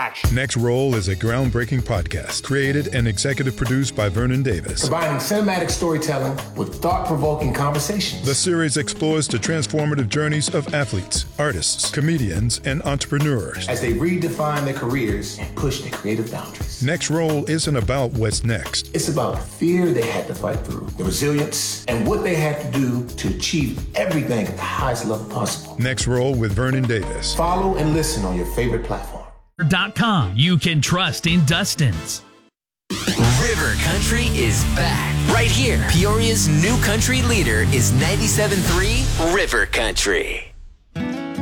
action. Next Roll is a groundbreaking podcast created and executive produced by Vernon Davis. Combining cinematic storytelling with thought-provoking conversations. The series explores the transformative journeys of athletes, artists, comedians, and entrepreneurs as they redefine their careers and push their creative boundaries. Next Roll isn't about what's next. It's about the fear they had to fight through, the resilience, and what they had to do to achieve everything at the highest level possible. Next Roll with Vernon Davis. Follow and listen on your favorite platform. .com you can trust in Dustin's. River Country is back. Right here. Peoria's new country leader is 97.3 River Country.